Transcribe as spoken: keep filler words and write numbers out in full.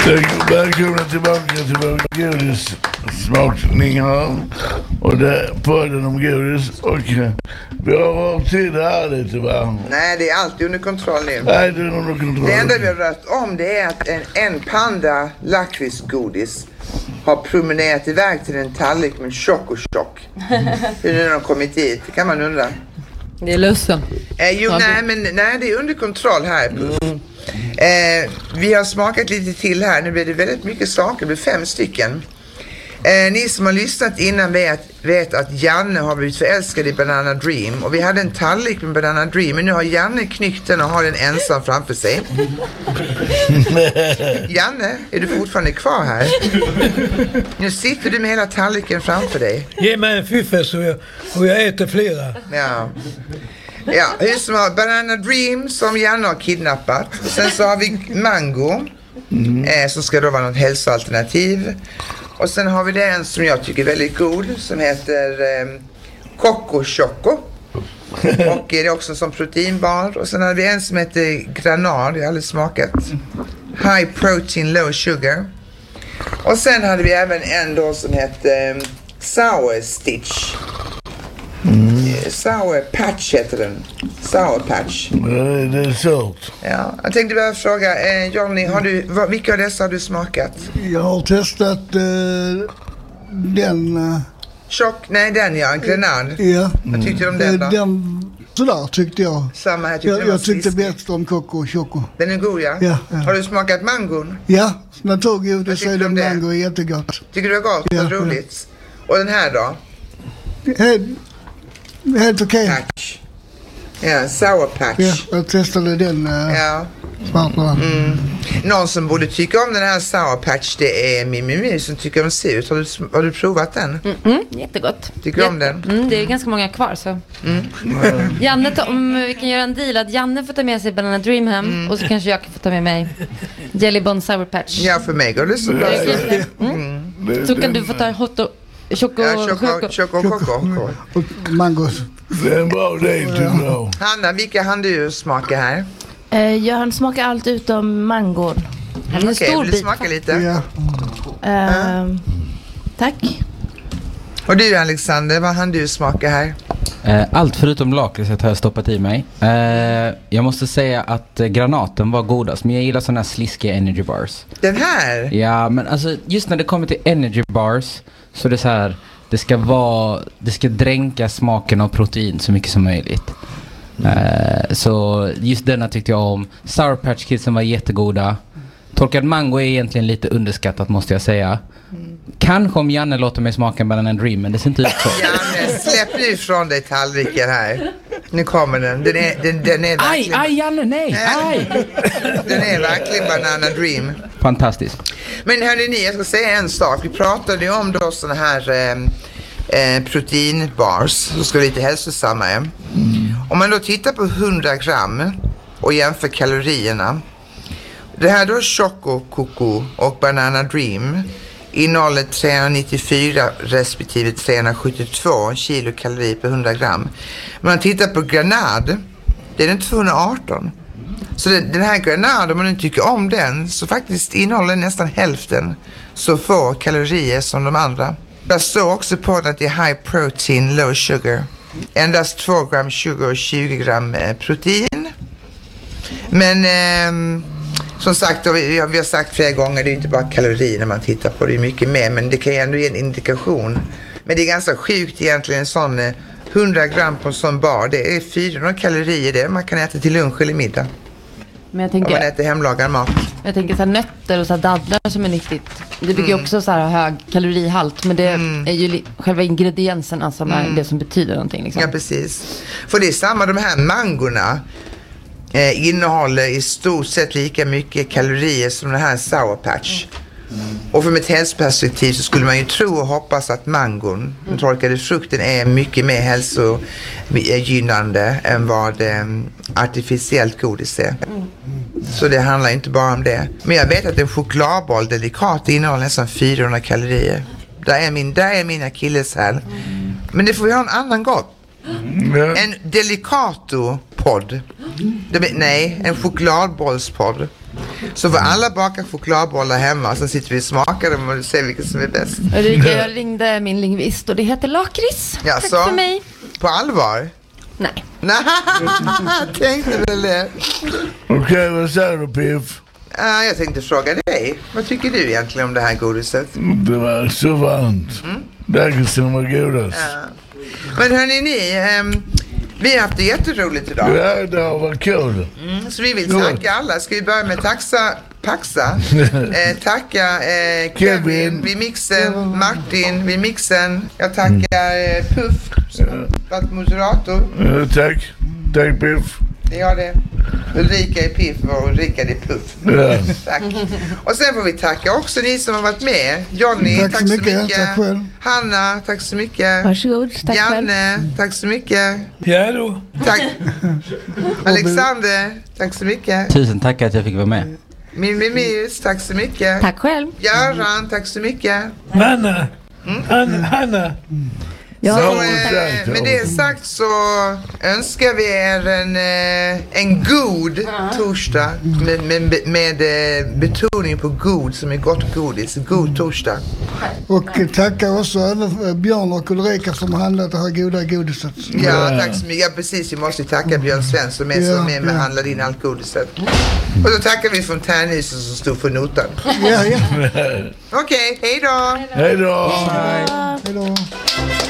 Välkomna tillbaka till vår godissmakningar och det podden om godis. Och vi har varit till det här lite, va? Nej, det är alltid under kontroll nu. Nej, det är under kontroll. Det enda vi har rört om det är att en, en panda lakritsgodis har promenerat iväg till en tallrik med chokochock. Hur har de kommit dit? Det kan man undra. Det är lösen. Eh, jo, ja, nej, men nej, det är under kontroll här. Mm. Eh, vi har smakat lite till här. Nu blir det väldigt mycket saker. Det blir fem stycken. Eh, ni som har lyssnat innan vet, vet att Janne har blivit förälskad i Banana Dream. Och vi hade en tallrik med Banana Dream. Men nu har Janne knyckt den och har den ensam framför sig. Janne, är du fortfarande kvar här? Nu sitter du med hela tallriken framför dig. Ge mig en fiffes och jag, och jag äter flera. Ja. Ja, hur som har Banana Dream som Janne har kidnappat. Sen så har vi Mango. Mm. Eh, som ska då vara något hälsoalternativ. Och sen har vi den som jag tycker är väldigt god, som heter eh, Coco Choco. Och det är också som proteinbar. Och sen har vi en som heter Granad, jag har aldrig smakat. High protein, low sugar. Och sen hade vi även en då som heter eh, Sour Stitch. Mm. Sour Patch heter den. Sour Patch. Nej, det är surt. Ja, jag tänkte bara fråga, eh, Johnny, har du, vad, vilka av dessa har du smakat? Jag har testat eh, den... Eh, Chock, nej den ja, Grenad. Ja. Vad tyckte du om den då? Den, sådär tyckte jag. Samma här, tyckte jag, jag, jag tyckte bäst om Coco Choco. Den är god, ja? Ja, ja. Har du smakat mangon? Ja, naturligtvis så är den det? mango jättegott. Tycker du det var gott? Ja, vad roligt. Ja. Och den här då? Helt, helt okej. Okay. Patch. Ja, Sour Patch. Ja, jag testade den. Uh, ja. Svarta. Mm. Någon som borde tycka om den här Sour Patch, det är Mimimi som tycker om ser ut. Har du, har du provat den? Mm, mm, jättegott. Tycker du om den? Mm, det är ganska många kvar så. Mm. Janne, ta, om vi kan göra en deal att Janne får ta med sig Banana Dream hem mm. och så kanske jag kan få ta med mig Jelly Bon Sour Patch. Ja, för mig går det så bra. Mm. Mm. Så kan du få ta hot och Choco, ja, choco, choco, choco, choco. Och mangos. Det är en bra day to go. Hanna, vilka hann du smaka här? Uh, jag hann smaka allt utom mangon. Mm, Okej, okay, vill du smaka lite? Ja. Uh, uh. Tack. Och du Alexander, vad hann du smaka här? Allt förutom lakritset har jag stoppat i mig. Jag måste säga att granaten var godast, men jag gillar sådana här sliskiga energy bars. Den här? Ja, men alltså just när det kommer till energy bars så är det så här, det ska vara, det ska dränka smaken av protein så mycket som möjligt. Mm. Så just denna tyckte jag om. Sour Patch Kidsen var jättegoda. Torkad mango är egentligen lite underskattat, måste jag säga. Mm. Kanske om Janne låter mig smaka en Banana Dream, men det ser inte ut så. Janne, släpp nu ifrån dig tallriken här. Nu kommer den. Den är, den, den är verkligen... Aj, aj Janne, nej! Aj. Den är verkligen Banana Dream. Fantastiskt. Men hörni ni, jag ska säga en sak. Vi pratade ju om då såna här eh, eh, proteinbars. Så ska det lite hälsosamma. Mm. Om man då tittar på hundra gram och jämför kalorierna. Det här då Choco Coco och Banana Dream innehåller trehundranittiofyra respektive trehundrasjuttiotvå kilokalorier per hundra gram. Men man tittar på Granad, det är den tvåhundraarton. Så den, den här Granad, om man inte tycker om den, så faktiskt innehåller nästan hälften så få kalorier som de andra. Det står också på att det är high protein, low sugar. Endast två gram sugar och tjugo gram eh, protein. Men... Eh, Som sagt, vi har sagt flera gånger, det är inte bara kalorier när man tittar på det, är mycket mer, men det kan ju ändå ge en indikation. Men det är ganska sjukt egentligen, en sån hundra gram på en sån bar, det är fyrahundra kalorier det man kan äta till lunch eller middag. Men jag tänker, om man äter hemlagad mat. Jag tänker så här, nötter och så här dadlar som är nyttigt. Det bygger mm. också så här hög kalorihalt, men det mm. är ju li- själva ingredienserna som mm. är det som betyder någonting. Liksom. Ja, precis. För det är samma, de här mangorna Eh, innehåller i stort sett lika mycket kalorier som den här Sour Patch. Mm. Och från ett hälsoperspektiv så skulle man ju tro och hoppas att mangon, den torkade frukten, är mycket mer hälsogynnande än vad eh, artificiellt godis är. Mm. Så det handlar inte bara om det. Men jag vet att en chokladboll delikat innehåller nästan fyrahundra kalorier. Där är, min, där är mina akilleshäl. Mm. Men det får vi ha en annan gång. Mm. En Delicato-podd. Nej, en chokladbollspodd. Så får alla baka chokladbollar hemma, så sitter vi och smakar dem och ser vilket som är bäst. Ulrika, jag ringde min lingvist och det heter lakrits. Ja, Tack så. för mig. På allvar? Nej. Nej, tänkte väl det. Okej, okay, vad säger du, Piff? Uh, jag tänkte fråga dig. Vad tycker du egentligen om det här godiset? Det var så varmt. Mm. Det som var godast. Uh. Men hörni, ni... Um, vi har haft det jätteroligt idag. Ja, det har varit kul. Mm, så vi vill tacka alla. Ska vi börja med taxa, Paxa? eh, tacka eh, Kevin, Kevin vid mixen, Martin vid mixen. Jag tackar eh, Puff som varit moderator. Ja, tack. Tack, Piff. Ja, det. Ulrika är Piff och Ulrika är Puff. Ja. Tack. Och sen får vi tacka också ni som har varit med. Johnny, tack, tack så mycket. mycket. Tack själv. Hanna, tack så mycket. Varsågod, tack Janne, själv. tack så mycket. Ja då. Tack. Alexander, tack så mycket. Tusen tack att jag fick vara med. Min Mimis, tack så mycket. Tack själv. Göran, tack så mycket. Hanna. Mm. Hanna. Hanna. Ja, så, eh, med det sagt så önskar vi er en, eh, en god torsdag med, med, med eh, betoning på god som är gott godis. God torsdag. Och tackar också även Björn och Ulrika som har handlat det här goda godiset. Ja, tack så mycket. Ja, precis, vi måste tacka Björn Svensson som är ja, som är med ja. handlade in allt godiset. Och så tackar vi från Tärnhuset som stod för notan. Ja, ja. Okej, okay, hej då! Hej då! Hej då!